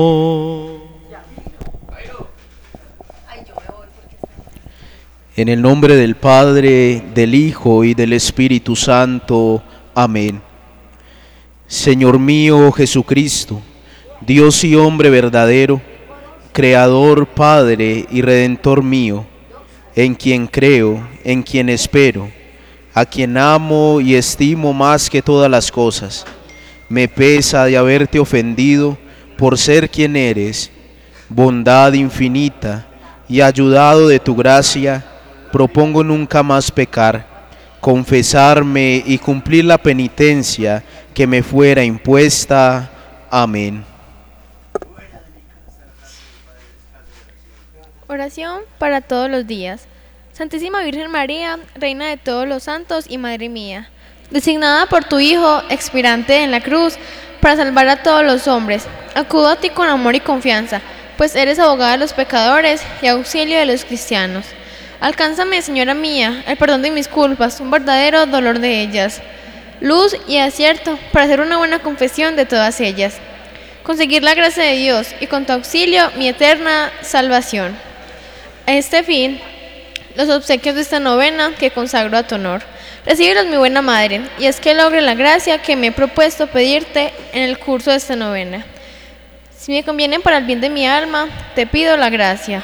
En el nombre del Padre, del Hijo y del Espíritu Santo. Amén. Señor mío Jesucristo, Dios y hombre verdadero, Creador, Padre y Redentor mío, en quien creo, en quien espero, a quien amo y estimo más que todas las cosas. Me pesa de haberte ofendido por ser quien eres, bondad infinita, y ayudado de tu gracia, propongo nunca más pecar, confesarme y cumplir la penitencia que me fuera impuesta. Amén. Oración para todos los días. Santísima Virgen María, Reina de todos los santos y Madre mía, designada por tu Hijo, expirante en la cruz, para salvar a todos los hombres, acudo a ti con amor y confianza, pues eres abogada de los pecadores y auxilio de los cristianos. Alcánzame, Señora mía, el perdón de mis culpas, un verdadero dolor de ellas, luz y acierto para hacer una buena confesión de todas ellas, conseguir la gracia de Dios y con tu auxilio mi eterna salvación. A este fin, los obsequios de esta novena que consagro a tu honor. Recíbelos, mi buena Madre, y es que logre la gracia que me he propuesto pedirte en el curso de esta novena. Si me conviene para el bien de mi alma, te pido la gracia.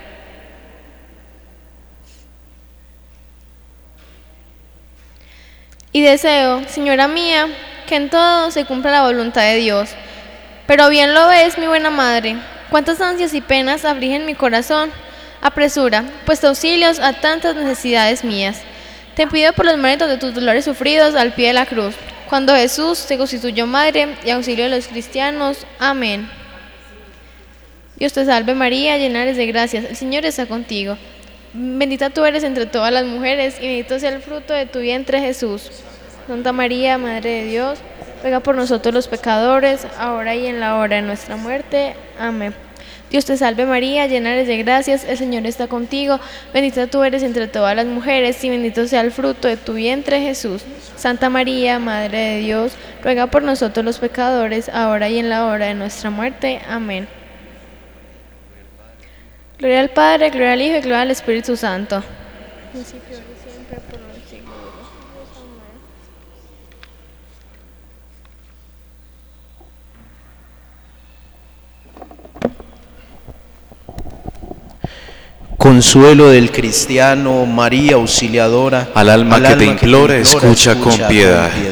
Y deseo, Señora mía, que en todo se cumpla la voluntad de Dios. Pero bien lo ves, mi buena Madre, cuántas ansias y penas afligen mi corazón. Apresura, pues te auxilios a tantas necesidades mías. Te pido por los méritos de tus dolores sufridos al pie de la cruz, cuando Jesús te constituyó Madre y auxilio de los cristianos. Amén. Dios te salve María, llena eres de gracias, el Señor está contigo. Bendita tú eres entre todas las mujeres y bendito sea el fruto de tu vientre Jesús. Santa María, Madre de Dios, ruega por nosotros los pecadores, ahora y en la hora de nuestra muerte. Amén. Dios te salve María, llena eres de gracias, el Señor está contigo, bendita tú eres entre todas las mujeres y bendito sea el fruto de tu vientre Jesús. Santa María, Madre de Dios, ruega por nosotros los pecadores, ahora y en la hora de nuestra muerte. Amén. Gloria al Padre, gloria al Hijo y gloria al Espíritu Santo. Principio y siempre, por los siglos de los siglos. Amén. Consuelo del cristiano, María Auxiliadora, al alma que te implora, escucha con piedad.